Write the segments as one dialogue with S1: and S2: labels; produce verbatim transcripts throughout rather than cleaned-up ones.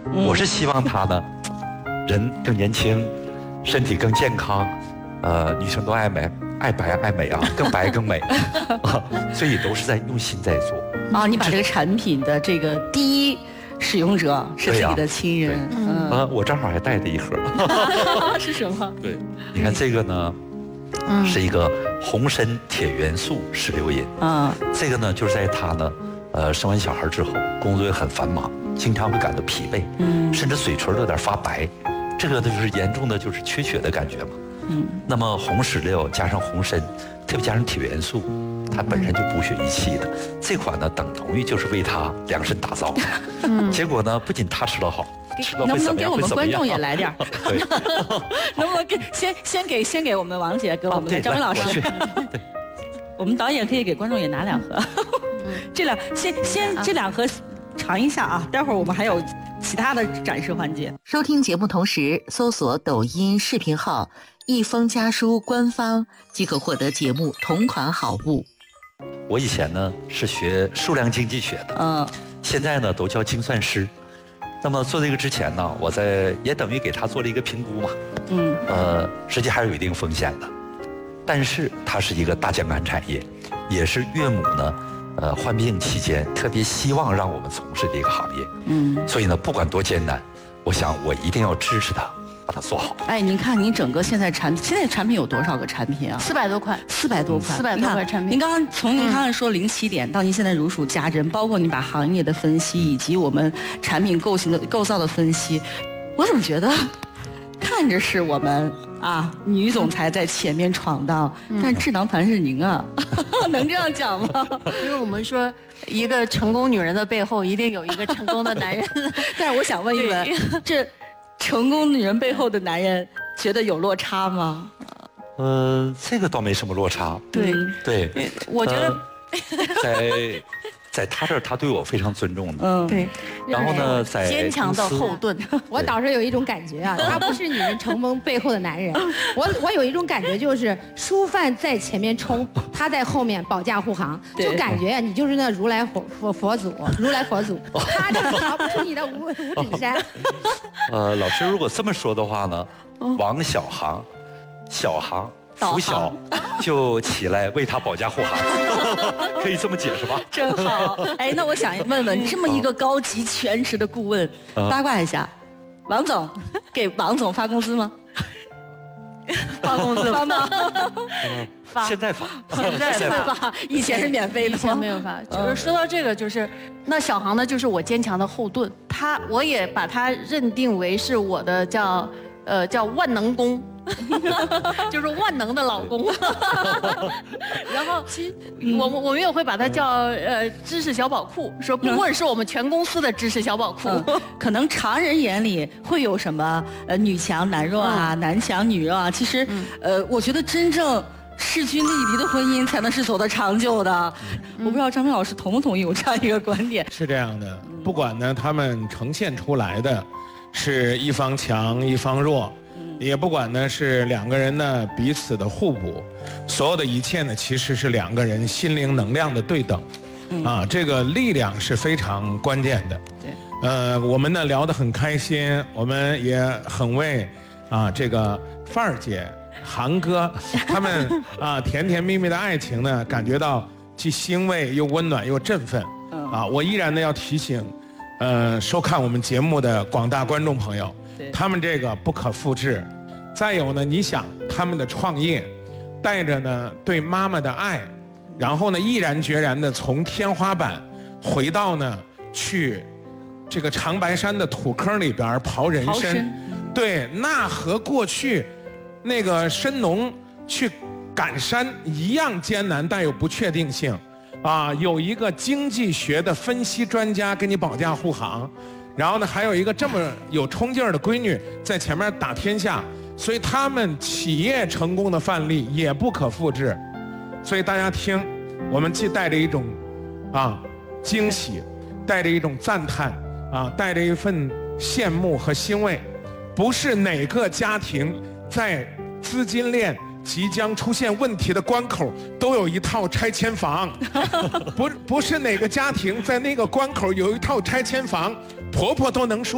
S1: 我是希望他呢，人更年轻，身体更健康，呃，女生都爱美，爱白爱美啊，更白更美，啊，所以都是在用心在做。
S2: 啊，你把这个产品的这个第一使用者是自己的亲人，
S1: 嗯，呃，我正好还带着一盒，
S2: 是什么？
S1: 对，你看这个呢，嗯，是一个红参铁元素石榴饮，啊，这个呢就是在他呢，呃，生完小孩之后，工作也很繁忙，经常会感到疲惫，嗯，甚至嘴唇都有点发白，这个呢就是严重的就是缺血的感觉嘛，嗯，那么红石榴加上红参，特别加上铁元素。它本身就补血益气的，这款呢等同于就是为他量身打造的。嗯，结果呢，不仅他吃得好，吃了
S2: 能不能
S1: 会怎么样？
S2: 给我们观众也来点？
S1: 对，
S2: 能不能给先先给先给我们王姐，给我们张明老师，我们导演可以给观众也拿两盒。这两先先这两盒尝一下啊，待会儿我们还有其他的展示环节。
S3: 收听节目同时搜索抖音视频号“一封家书”官方，即可获得节目同款好物。
S1: 我以前呢是学数量经济学的，嗯，现在呢都叫精算师。那么做这个之前呢，我在也等于给他做了一个评估嘛，嗯，呃，实际还是有一定风险的，但是它是一个大健康产业，也是岳母呢，呃，患病期间特别希望让我们从事的一个行业，嗯，所以呢，不管多艰难，我想我一定要支持他。把它做好。
S2: 哎，您看，您整个现在产品，现在产品有多少个产品啊？
S4: 四百多款，
S2: 四百多款，
S4: 四百多款产品。
S2: 您刚刚从您刚才说零起点到您现在如数家珍，包括你把行业的分析以及我们产品构型的构造的分析，我怎么觉得看着是我们啊女总裁在前面闯荡，嗯、但智囊团是您啊，能这样讲吗？
S4: 因为我们说一个成功女人的背后一定有一个成功的男人，
S2: 但是我想问一问，这。成功女人背后的男人觉得有落差吗？
S1: 呃，这个倒没什么落差。
S2: 对
S1: 对，
S4: 我觉得、
S1: 呃、在在他这儿，他对我非常尊重的。
S2: 嗯，
S4: 对。
S1: 然后呢，在
S4: 坚强的后盾。
S5: 我倒是有一种感觉啊，他不是女人成功背后的男人。我我有一种感觉就是书贩在前面冲，他在后面保驾护航，就感觉啊，你就是那如来佛佛佛祖，如来佛祖，他就逃不出你的五五指山。
S1: 呃，老师如果这么说的话呢，王小航，小航。拂晓就起来为他保驾护航，可以这么解释吧？
S2: 真好。哎，那我想问问，这么一个高级全职的顾问，啊、八卦一下，王总给王总发工资吗？
S4: 发工资
S2: 发吗？
S1: 发，现在发，
S2: 现在发，以前是免费的，
S4: 以前没有发。就是说到这个，就是那小航呢，就是我坚强的后盾，他我也把他认定为是我的叫呃叫万能工。就是万能的老公，然后我们我们也会把它叫呃知识小宝库，说顾问是我们全公司的知识小宝库。
S2: 嗯、可能常人眼里会有什么呃女强男弱啊，嗯、男强女弱啊，其实、嗯、呃我觉得真正势均力敌的婚姻才能是走得长久的。嗯、我不知道张明老师同不同意我这样一个观点？
S6: 是这样的，不管呢他们呈现出来的是一方强一方弱。也不管呢是两个人呢彼此的互补，所有的一切呢其实是两个人心灵能量的对等，嗯、啊，这个力量是非常关键的。
S2: 对，
S6: 呃，我们呢聊得很开心，我们也很为啊这个范儿姐、韩哥他们啊甜甜蜜蜜的爱情呢感觉到既欣慰又温暖又振奋。啊，我依然呢要提醒，呃，收看我们节目的广大观众朋友。他们这个不可复制，再有呢，你想他们的创业，带着呢对妈妈的爱，然后呢毅然决然的从天花板回到呢去这个长白山的土坑里边刨人参，对，那和过去那个参农去赶山一样艰难，但有不确定性啊。有一个经济学的分析专家给你保驾护航。然后呢，还有一个这么有冲劲儿的闺女在前面打天下，所以他们企业成功的范例也不可复制。所以大家听，我们既带着一种啊惊喜，带着一种赞叹啊，带着一份羡慕和欣慰。不是哪个家庭在资金链即将出现问题的关口都有一套拆迁房，不不是哪个家庭在那个关口有一套拆迁房。婆婆都能说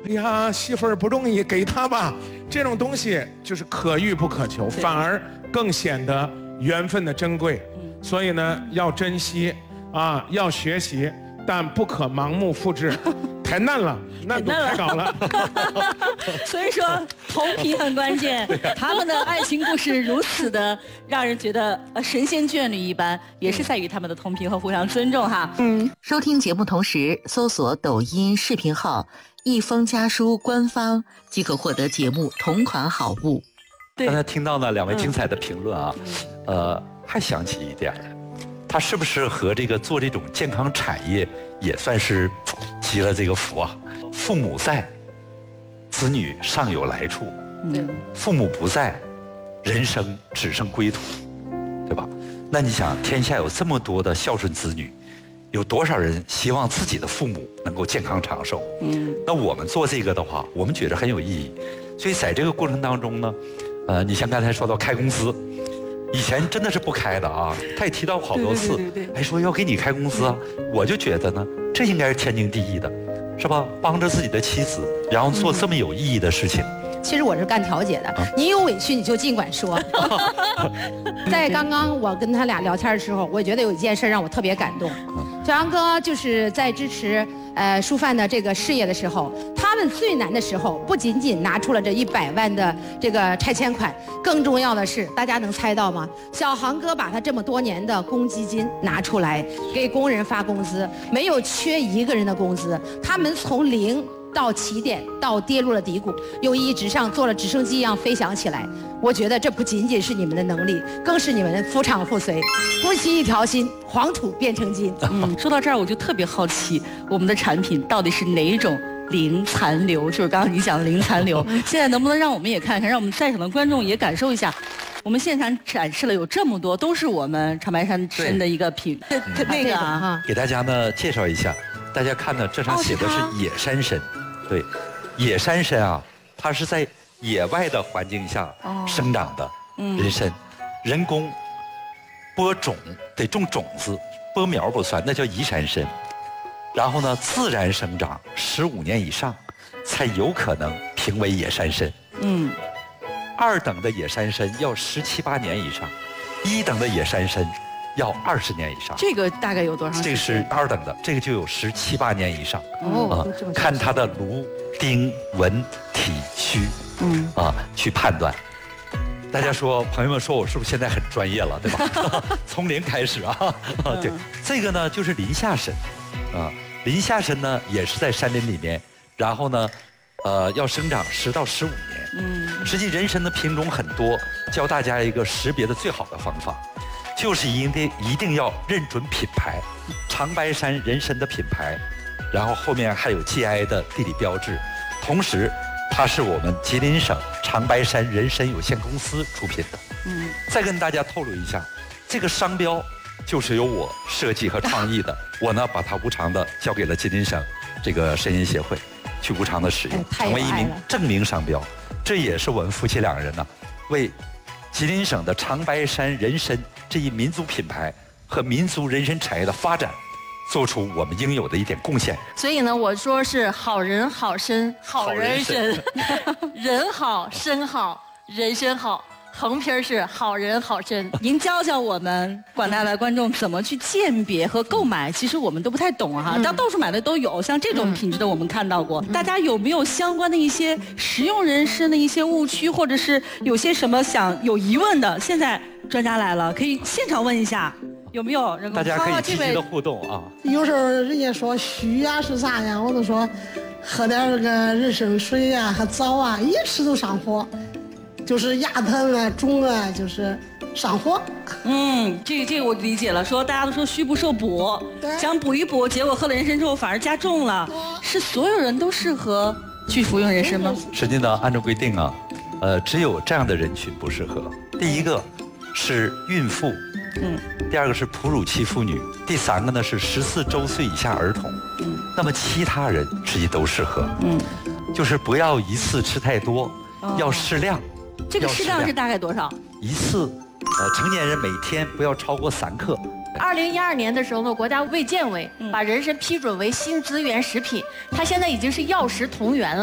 S6: 哎呀，媳妇儿不容易，给他吧。这种东西就是可遇不可求，反而更显得缘分的珍贵。所以呢，要珍惜啊，要学习，但不可盲目复制。太难了，难度太高了。
S2: 所以说，同频很关键。他们的爱情故事如此的让人觉得呃神仙眷侣一般，也是在于他们的同频和互相尊重哈。
S3: 嗯，收听节目同时搜索抖音视频号“一封家书”官方，即可获得节目同款好物。
S1: 刚才听到呢两位精彩的评论啊，嗯、呃，还想起一点，他是不是和这个做这种健康产业也算是积了这个福啊？父母在，子女尚有来处；嗯、父母不在，人生只剩归途，对吧？那你想，天下有这么多的孝顺子女，有多少人希望自己的父母能够健康长寿？嗯，那我们做这个的话，我们觉得很有意义。所以在这个过程当中呢，呃，你像刚才说到开公司。以前真的是不开的啊，他也提到好多次，还说要给你开公司啊，我就觉得呢，这应该是天经地义的，是吧？帮着自己的妻子，然后做这么有意义的事情。
S5: 嗯、其实我是干调解的，啊、你有委屈你就尽管说。在刚刚我跟他俩聊天的时候，我觉得有一件事让我特别感动。小杨哥就是在支持呃舒范的这个事业的时候，他们最难的时候，不仅仅拿出了这一百万的这个拆迁款，更重要的是，大家能猜到吗？小航哥把他这么多年的公积金拿出来给工人发工资，没有缺一个人的工资，他们从零到起点，到跌入了低谷，又一直上做了直升机一样飞翔起来。我觉得这不仅仅是你们的能力，更是你们夫唱妇随，夫妻一条心，黄土变成金。
S2: 嗯，说到这儿我就特别好奇，我们的产品到底是哪一种零残留？就是刚刚你讲的零残留，现在能不能让我们也看看，让我们在场的观众也感受一下？我们现场展示了有这么多，都是我们长白山参的一个品，那个啊，
S1: 给大家呢介绍一下。大家看呢，这上写的是野山参，对，野山参啊，它是在野外的环境下生长的人参，人工播种得种种子，播苗不算，那叫移山参。然后呢，自然生长十五年以上，才有可能评为野山参。嗯，二等的野山参要十七八年以上，一等的野山参要二十年以上。
S2: 这个大概有多长时间？
S1: 这个是二等的，这个就有十七八年以上。哦，啊、看它的颅、丁、纹、体、须，嗯，啊，去判断。大家说，朋友们说我是不是现在很专业了，对吧？从零开始啊，啊，对，这个呢就是林下参，啊，林下参呢也是在山林里面，然后呢，呃，要生长十到十五年。嗯，实际人参的品种很多，教大家一个识别的最好的方法。就是一定一定要认准品牌，长白山人参的品牌，然后后面还有 G I 的地理标志，同时它是我们吉林省长白山人参有限公司出品的。嗯，再跟大家透露一下，这个商标就是由我设计和创意的，我呢把它无偿的交给了吉林省这个参研协会，去无偿的使用，成为一名证明商标。这也是我们夫妻两人呢，为吉林省的长白山人参这一民族品牌和民族人参产业的发展，做出我们应有的一点贡献。
S4: 所以呢，我说是好人好参，好人参，人好参好，人参好。横批是好人好参。
S2: 您教教我们广大的观众怎么去鉴别和购买，其实我们都不太懂哈，但、嗯、到处买的都有，像这种品质的我们看到过。嗯、大家有没有相关的一些食用人参的一些误区，或者是有些什么想有疑问的？现在专家来了，可以现场问一下。有没有人？
S1: 大家可以积极的互动啊！
S7: 有时候人家说虚呀是啥呀，我都说喝点这个人参水呀和枣啊，一吃都上火。就是牙疼啊、肿啊，就是上火。
S2: 嗯，这个这个我理解了。说大家都说虚不受补，想补一补，结果喝了人参之后反而加重了。是所有人都适合去服用人参吗？
S1: 实际呢，按照规定啊，呃，只有这样的人群不适合。第一个是孕妇，嗯，第二个是哺乳期妇女，第三个呢是十四周岁以下儿童。嗯，那么其他人实际都适合。嗯，就是不要一次吃太多，哦、要适量。
S2: 这个适量是大概多少？
S1: 一次，呃，成年人每天不要超过三克。
S4: 二零一二年的时候呢，国家卫健委把人参批准为新资源食品，它现在已经是药食同源了。